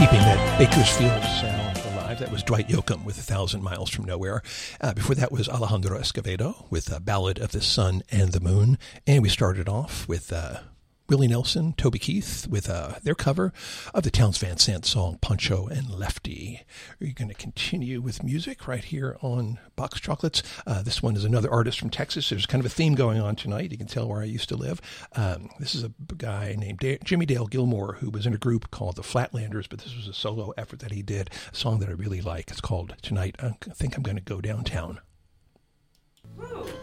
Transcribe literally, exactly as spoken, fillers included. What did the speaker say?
keeping that Bakersfield sound alive. That was Dwight Yoakam with A Thousand Miles from Nowhere. Uh, before that was Alejandro Escovedo with a Ballad of the Sun and the Moon. And we started off with uh, Willie Nelson, Toby Keith with uh, their cover of the Townes Van Sant song Poncho and Lefty. We're going to continue with music right here on Box Chocolates. Uh, this one is another artist from Texas. There's kind of a theme going on tonight. You can tell where I used to live. Um, this is a guy named da- Jimmy Dale Gilmore, who was in a group called the Flatlanders, but this was a solo effort that he did, a song that I really like. It's called Tonight I Think I'm Going to Go Downtown. Woo.